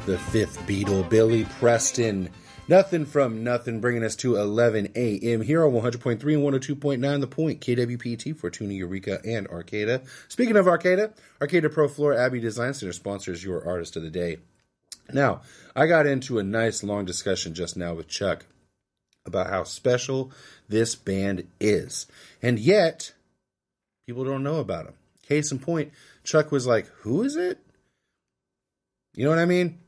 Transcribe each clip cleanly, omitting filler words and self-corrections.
The fifth Beatle, Billy Preston. Nothing from nothing, bringing us to 11 a.m. here on 100.3 and 102.9 The Point, KWPT, Fortuna, Eureka, and Arcata. Speaking of Arcata, Arcata Pro Floor Abbey Design Center sponsors your artist of the day. Now, I got into a nice long discussion just now with Chuck about how special this band is. And yet, people don't know about them. Case in point, Chuck was like, who is it? You know what I mean?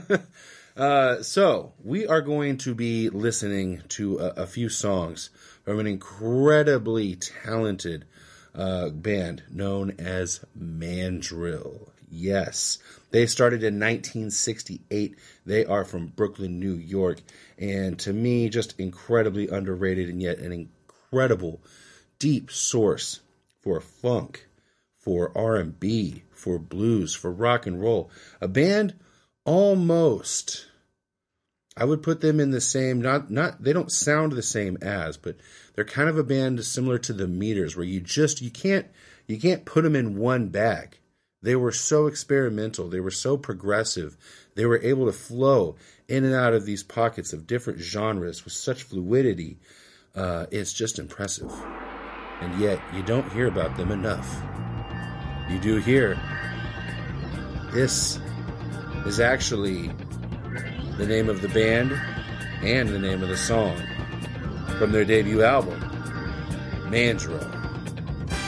So, we are going to be listening to a few songs from an incredibly talented band known as Mandrill. Yes, they started in 1968. They are from Brooklyn, New York. And to me, just incredibly underrated and yet an incredible, deep source for funk, for R&B, for blues, for rock and roll. A band almost, I would put them in the same, not they don't sound the same as, but they're kind of a band similar to the Meters, where you can't put them in one bag. They were so experimental, they were so progressive, they were able to flow in and out of these pockets of different genres with such fluidity. It's just impressive. And yet, you don't hear about them enough. You do hear, this is actually the name of the band and the name of the song from their debut album, Mandrill.